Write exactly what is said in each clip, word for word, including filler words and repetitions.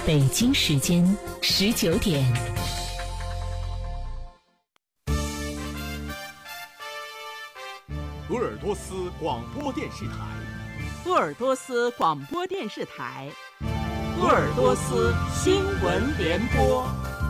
北京时间十九点。 鄂尔多斯广播电视台， 鄂尔多斯广播电视台，鄂尔多斯新闻联播。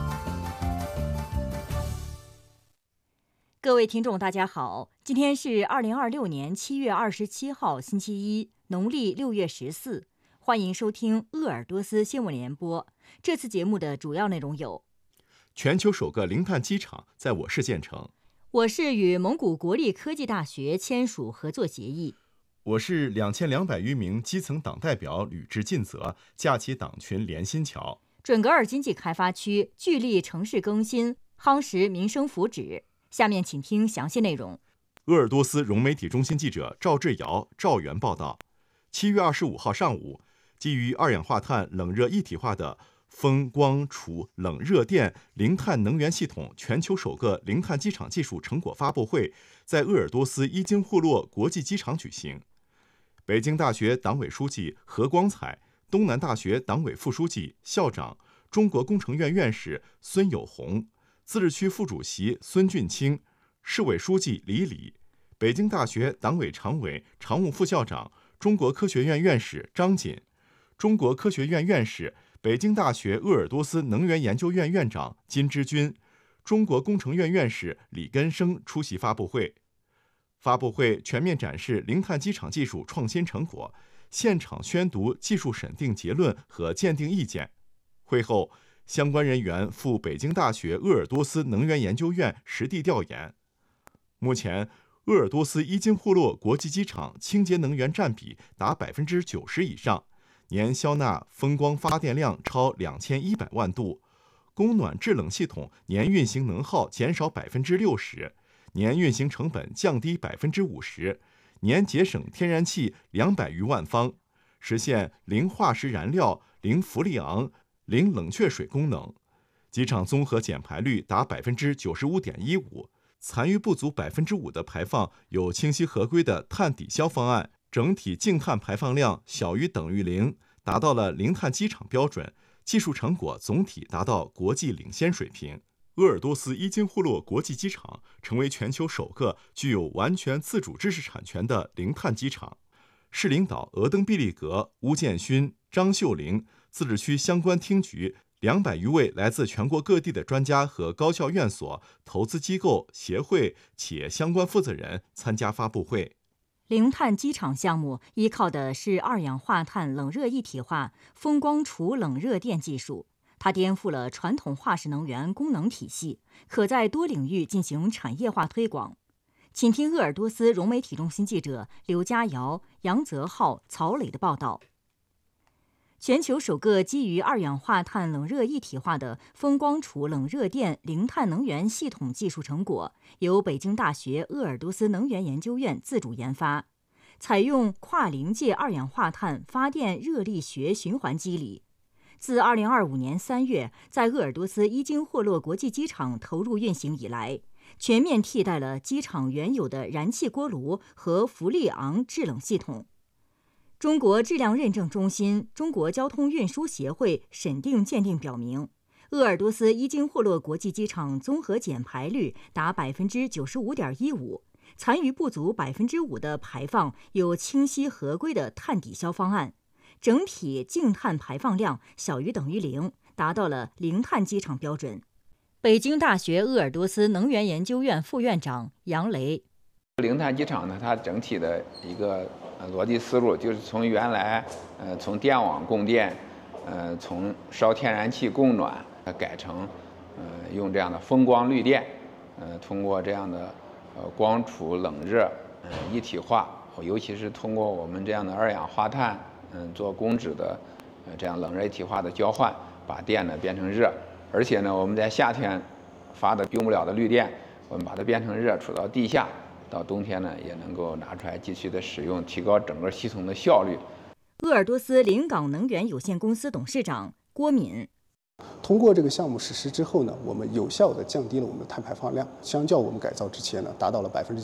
各位听众，大家好，今天是二零二六年七月二十七号，星期一，农历六月十四。欢迎收听鄂尔多斯新闻联播。这次节目的主要内容有： 全球首个零碳机场在我市建成； 我市与蒙古国立科技大学签署合作协议； 我市两千两百余名基层党代表履职尽责，架起党群连心桥； 准噶尔经济开发区聚力城市更新，夯实民生福祉。下面请听详细内容。 鄂尔多斯融媒体中心记者赵志尧、赵源报道：七月二十五号上午，基于二氧化碳冷热一体化的风光储冷热电零碳能源系统全球首个零碳机场技术成果发布会在鄂尔多斯伊京霍洛国际机场举行。北京大学党委书记何光彩、东南大学党委副书记、校长、中国工程院院士孙友红、自治区副主席孙俊清、市委书记李李、北京大学党委常委、常务副校长、中国科学院院士张锦、中国科学院院士、北京大学鄂尔多斯能源研究院院长金之军、中国工程院院士李根生出席发布会。发布会全面展示零碳机场技术创新成果，现场宣读技术审定结论和鉴定意见。会后，相关人员赴北京大学鄂尔多斯能源研究院实地调研。目前，鄂尔多斯伊京霍洛国际机场清洁能源占比达百分之九十以上，年消纳风光发电量超两千一百万度，供暖制冷系统年运行能耗减少百分之六十，年运行成本降低百分之五十，年节省天然气两百余万方，实现零化石燃料、零氟利昂、零冷却水功能。机场综合减排率达百分之九十五点一五，残余不足百分之五的排放有清晰合规的碳抵消方案，整体净碳排放量小于等于零，达到了零碳机场标准，技术成果总体达到国际领先水平。鄂尔多斯伊京霍洛国际机场成为全球首个具有完全自主知识产权的零碳机场。市领导额登毕利格、邬建勋、张秀玲，自治区相关厅局两百余位来自全国各地的专家和高校院所、投资机构、协会、企业相关负责人参加发布会。 零碳机场项目依靠的是二氧化碳冷热一体化风光储冷热电技术，它颠覆了传统化石能源功能体系，可在多领域进行产业化推广。请听鄂尔多斯融媒体中心记者刘佳瑶、杨泽浩、曹磊的报道。全球首个基于二氧化碳冷热一体化的风光储冷热电零碳能源系统技术成果，由北京大学鄂尔多斯能源研究院自主研发，采用跨临界二氧化碳发电热力学循环机理。自二零二五年三月在鄂尔多斯伊京霍洛国际机场投入运行以来，全面替代了机场原有的燃气锅炉和氟利昂制冷系统。中国质量认证中心、中国交通运输协会审定鉴定表明，鄂尔多斯伊京霍洛国际机场综合减排率达百分之九十五点一五，残余不足百分之五的排放有清晰合规的碳抵消方案，整体净碳排放量小于等于零，达到了零碳机场标准。北京大学鄂尔多斯能源研究院副院长杨雷： 零碳机场呢，它整体的一个逻辑思路就是从原来呃从电网供电，呃从烧天然气供暖，改成呃用这样的风光绿电，呃通过这样的呃光储冷热呃一体化，尤其是通过我们这样的二氧化碳嗯、呃、做供脂的呃这样冷热一体化的交换，把电呢变成热，而且呢我们在夏天发的用不了的绿电，我们把它变成热储到地下。到冬天呢，也能够拿出来继续的使用，提高整个系统的效率。 鄂尔多斯临港能源有限公司董事长郭敏： 通过这个项目实施之后呢，我们有效地降低了我们的碳排放量，相较我们改造之前呢，达到了百分之